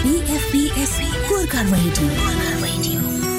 BFBS Gorkha radio.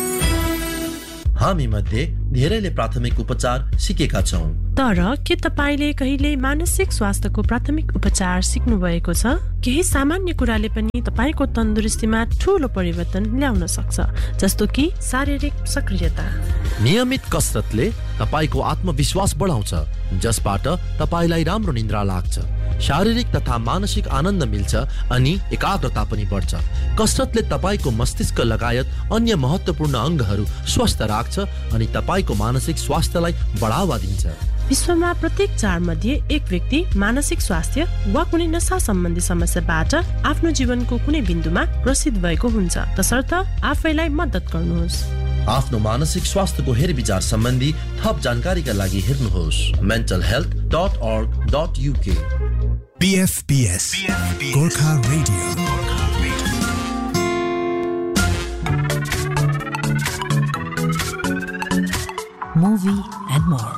हामी मध्ये धेरैले प्राथमिक उपचार सिकेका छौं, तर के तपाईले कहिले मानसिक स्वास्थ्यको प्राथमिक उपचार सिक्नु भएको छ? केही सामान्य कुराले पनि तपाईको तन्दुरुस्तीमा ठूलो परिवर्तन ल्याउन सक्छ, जस्तो कि शारीरिक सक्रियता। नियमित कसरतले तपाईको आत्मविश्वास बढाउँछ, जसबाट तपाईलाई राम्रो निद्रा लाग्छ, शारीरिक तथा मानसिक आनन्द मिल्छ अनि एकाग्रता पनि बढ्छ। कसरतले तपाईको मस्तिष्क लगायत अन्य महत्त्वपूर्ण अङ्गहरू स्वस्थ राख्छ अनि तपाईको मानसिक स्वास्थ्यलाई बढावा दिन्छ। विश्वमा प्रत्येक 4 मध्ये 1 व्यक्ति मानसिक स्वास्थ्य वा कुनै नशा सम्बन्धी समस्याबाट आफ्नो जीवनको कुनै बिन्दुमा ग्रसित भएको हुन्छ। तसर्थ आफैलाई मद्दत गर्नुहोस्। आफ्नो मानसिक स्वास्थ्यको हेरविचार सम्बन्धी थप जानकारीका लागि हेर्नुहोस् mentalhealth.org.uk। BFBS Gorkha radio. Movie and more.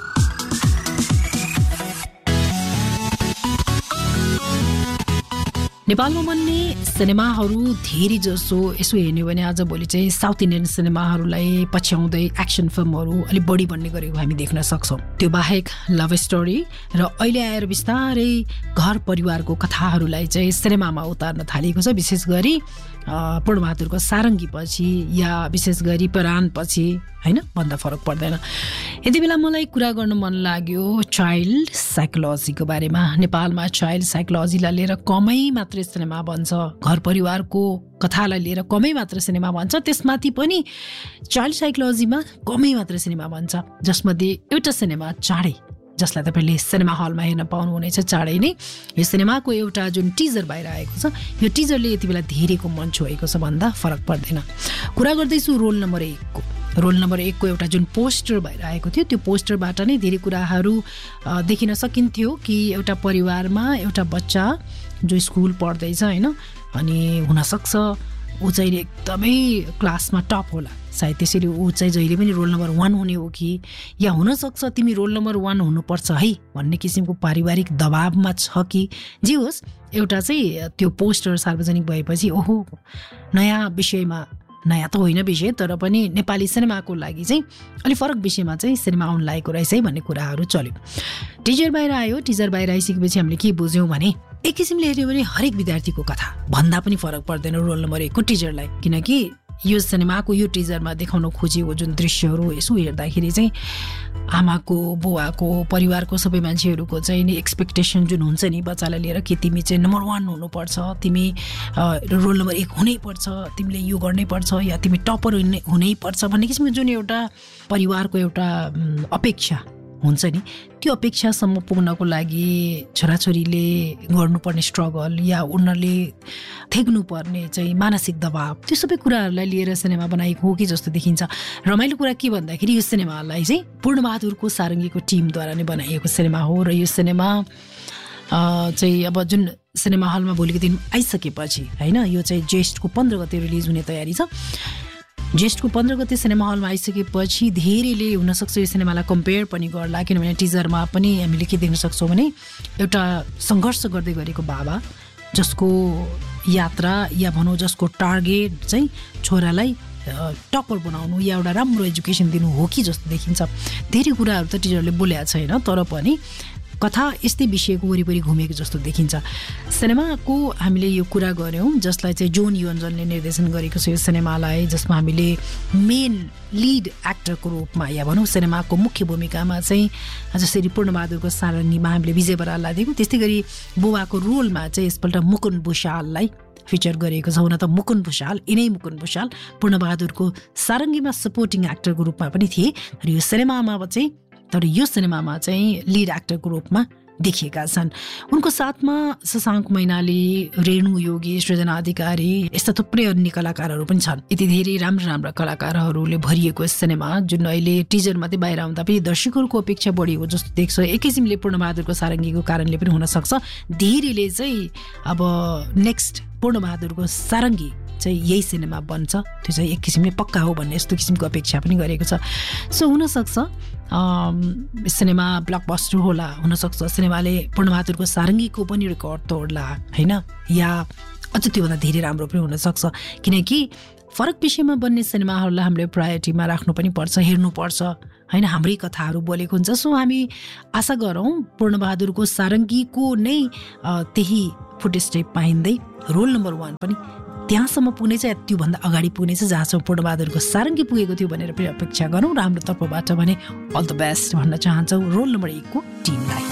नेपालमा बन्ने सिनेमाहरू धेरै जसो यसो हेर्ने भने आजभोलि चाहिँ साउथ इन्डियन सिनेमाहरूलाई पछ्याउँदै एक्सन फिल्महरू अलिक बढी बन्ने गरेको हामी देख्न सक्छौँ। त्यो बाहेक लभ स्टोरी र अहिले आएर बिस्तारै घर परिवारको कथाहरूलाई चाहिँ सिनेमामा उतार्न थालिएको छ। विशेष गरी पूर्णबहादुरको सारङ्गी पछि या विशेष गरी परान पछि, हैन, भन्दा फरक पर्दैन। यति बेला मलाई कुरा गर्न मन लाग्यो चाइल्ड साइकोलोजीको बारेमा। नेपालमा चाइल्ड साइकोलोजीलाई लिएर कमै मात्रै सिनेमा बन्छ, घर परिवारको कथालाई लिएर कमै मात्र सिनेमा बन्छ, त्यसमाथि पनि चाइल्ड साइकोलोजीमा कमै मात्र सिनेमा बन्छ। जसमध्ये एउटा सिनेमा चाँडै, जसलाई तपाईँले सिनेमा हलमा हेर्न पाउनुहुनेछ चाँडै नै। यो सिनेमाको एउटा जुन टिजर बाहिर आएको छ, यो टिजरले यति बेला धेरैको मन छोएको छ भन्दा फरक पर्दैन। कुरा गर्दैछु रोल नम्बर 1 को। रोल नम्बर 1 को एउटा जुन पोस्टर बाहिर आएको थियो, त्यो पोस्टरबाट नै धेरै कुराहरू देखिन सकिन्थ्यो कि एउटा परिवारमा एउटा बच्चा जो स्कुल पढ्दैछ, हैन, अनि हुनसक्छ ऊ चाहिँ एकदमै क्लासमा टप होला, सायद त्यसरी ऊ चाहिँ जहिले पनि रोल नम्बर 1 हुने हो कि, या हुनसक्छ तिमी रोल नम्बर 1 हुनुपर्छ है भन्ने किसिमको पारिवारिक दबावमा छ कि, जे होस् एउटा चाहिँ त्यो पोस्टर सार्वजनिक भएपछि ओहो नयाँ विषयमा, नयाँ त होइन विषय तर पनि नेपाली सिनेमाको लागि चाहिँ अलिक फरक विषयमा चाहिँ सिनेमा आउन लागेको रहेछ है भन्ने कुराहरू चल्यो। टिजर बाहिर आयो। टिजर बाहिर आइसकेपछि हामीले के बुझ्यौँ भने एक किसिमले हेऱ्यो भने हरेक विद्यार्थीको कथा भन्दा पनि फरक पर्दैन रोल नम्बर 1 को टिजरलाई, किनकि यो सिनेमाको यो टिजरमा देखाउन खोजेको जुन दृश्यहरू यसो हेर्दाखेरि चाहिँ आमाको, बुवाको, परिवारको सबै मान्छेहरूको चाहिँ नि एक्सपेक्टेसन जुन हुन्छ नि बच्चालाई लिएर कि तिमी चाहिँ नम्बर 1 हुनुपर्छ, तिमी रोल नम्बर 1 हुनैपर्छ, तिमीले यो गर्नैपर्छ या तिमी टपर हुनैपर्छ भन्ने किसिमको जुन एउटा परिवारको एउटा अपेक्षा हुन्छ नि, त्यो अपेक्षासम्म पुग्नको लागि छोराछोरीले गर्नुपर्ने स्ट्रगल या उनीहरूले थेग्नुपर्ने चाहिँ मानसिक दबाव, त्यो सबै कुराहरूलाई लिएर सिनेमा बनाएको हो कि जस्तो देखिन्छ। रमाइलो कुरा के भन्दाखेरि यो सिनेमालाई चाहिँ पूर्णबहादुरको सारङ्गीको टिमद्वारा नै बनाइएको सिनेमा हो र यो सिनेमा चाहिँ अब जुन सिनेमा हलमा भोलिको दिन आइसकेपछि, हैन, यो चाहिँ ज्येष्ठको 15 गते रिलिज हुने तयारी छ। ज्येष्ठको 15 गते सिनेमा हलमा आइसकेपछि धेरैले हुनसक्छ यो सिनेमालाई कम्पेयर पनि गर्ला, किनभने टिजरमा पनि हामीले के देख्न सक्छौँ भने एउटा सङ्घर्ष गर्दै गरेको बाबा जसको यात्रा या भनौँ जसको टार्गेट चाहिँ छोरालाई टपर बनाउनु या एउटा राम्रो एजुकेसन दिनु हो कि जस्तो देखिन्छ। धेरै कुराहरू त टिजरले बोलेको छैन तर पनि कथा यस्तै विषयको वरिपरि घुमेको जस्तो देखिन्छ। सिनेमाको हामीले यो कुरा गऱ्यौँ जसलाई चाहिँ जोन योन्जनले निर्देशन गरेको छ यो सिनेमालाई, जसमा हामीले मेन लिड एक्टरको रूपमा या भनौँ सिनेमाको मुख्य भूमिकामा चाहिँ जसरी पूर्णबहादुरको सारङ्गीमा हामीले विजय बराललाई देख्यौँ, त्यस्तै गरी बुबाको रोलमा चाहिँ यसपल्ट मुकुन्द भुषाललाई फिचर गरेको छ। हुन त मुकुन्द भुषाल, यिनै मुकुन्द भुषाल पूर्णबहादुरको सारङ्गीमा सपोर्टिङ एक्टरको रूपमा पनि थिए, तर यो सिनेमामा चाहिँ लिड एक्टरको रूपमा देखिएका छन्। उनको साथमा शशाङ्क मैनाली, रेणु योगी, सृजना अधिकारी, यस्ता थुप्रै अन्य कलाकारहरू पनि छन्। यति धेरै राम्रा कलाकारहरूले भरिएको सिनेमा जुन अहिले टिजर मात्रै बाहिर आउँदा पनि दर्शकहरूको अपेक्षा बढेको जस्तो देख्छ। एक किसिमले पूर्णबहादुरको सारङ्गीको कारणले पनि हुनसक्छ धेरैले चाहिँ अब नेक्स्ट पूर्णबहादुरको सारङ्गी चाहिँ यही सिनेमा बन्छ, त्यो चाहिँ एक किसिमले पक्का हो भन्ने यस्तो किसिमको अपेक्षा पनि गरेको छ। सो हुनसक्छ सिनेमा ब्लकबस्टर होला, हुनसक्छ सिनेमाले पूर्णबहादुरको सारङ्गीको पनि रेकर्ड तोड्ला, होइन, या अझ त्योभन्दा धेरै राम्रो पनि हुनसक्छ किनकि फरक विषयमा बन्ने सिनेमाहरूलाई हामीले प्रायोरिटीमा राख्नु पनि पर्छ हेर्नुपर्छ होइन हाम्रै कथाहरू बोलेको हुन्छ सो हामी आशा गरौँ पूर्णबहादुरको सारङ्गीको नै त्यही फुटस्टेप पाइँदै रोल नम्बर 1 पनि त्यहाँसम्म पुग्ने चाहिँ त्योभन्दा अगाडि पुग्ने चाहिँ जहाँसम्म पूर्णबहादुरको सारङ्गी पुगेको थियो भनेर पनि अपेक्षा गरौँ र हाम्रो तर्फबाट भने अल द बेस्ट भन्न चाहन्छौँ रोल नम्बर 1 को टिमलाई